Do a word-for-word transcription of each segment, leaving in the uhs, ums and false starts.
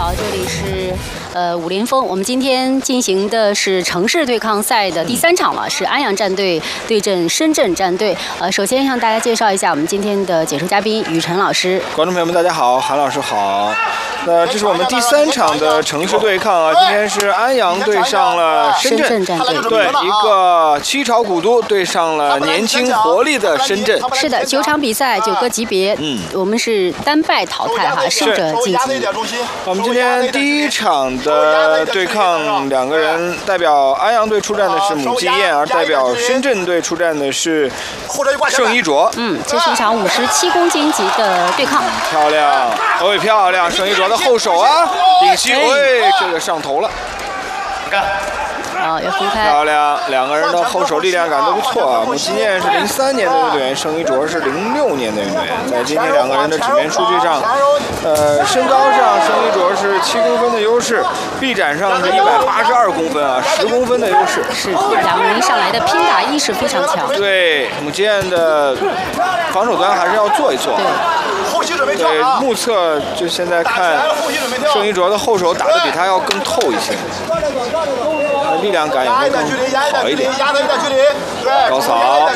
好，这里是呃武林风。我们今天进行的是城市对抗赛的第三场了，是安阳战队对阵深圳战队。呃，首先向大家介绍一下我们今天的解说嘉宾雨辰老师。 观众朋友们，大家好，韩老师好。那这是我们第三场的城市对抗啊，今天是安阳对上了深圳， 深圳战队， 对，一个七朝古都对上了年轻活力的深圳。 是的，九场比赛，九个级别，嗯，我们是单败淘汰哈，胜者晋级。 我们今天第一场的对抗，两个人代表安阳队出战的是母鸡燕，而代表深圳队出战的是盛一卓。 嗯，这是一场五十七公斤级的对抗。 漂亮，哦，漂亮，盛一卓的后手啊，顶膝，喂，这个上头了。干。 哦，要分开。 漂亮，两个人的后手力量感都不错啊。母鸡燕是零三年的运动员，盛一卓是零六年的运动员。在今天两个人的纸面数据上，呃，身高上盛一卓是七公分的优势，臂展上是一百八十二公分啊，十公分的优势。 是，两个人上来的拼打意识非常强。 对，母鸡燕的防守端还是要做一做。 对。 对，目测就现在看，盛一卓的后手打得比他要更透一些。力量感也会更好一点。高扫，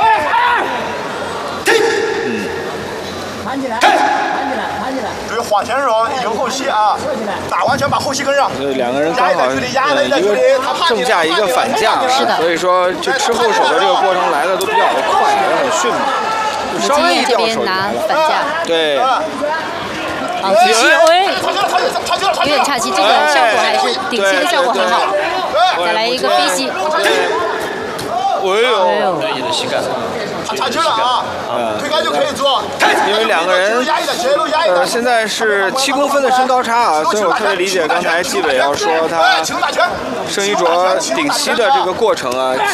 嗯， 弹起来，弹起来，弹起来。对，晃前手，迎后膝啊，打完全把后膝跟上。 所以两个人刚好，呃，一个正架，一个反架， 是的。 所以说，就吃后手的这个过程来的都比较的快，也很迅猛。稍微一掉手拿反架。 对。 好，顶膝，喂，有点岔气，这个效果还是顶膝的效果很好。再来一个飞膝。 哎呦， 对，你的膝盖。 插球了啊！嗯，推开就可以做。 因为两个人，呃，现在是七公分的身高差啊，所以我特别理解刚才纪委要说他盛一卓顶膝的这个过程啊。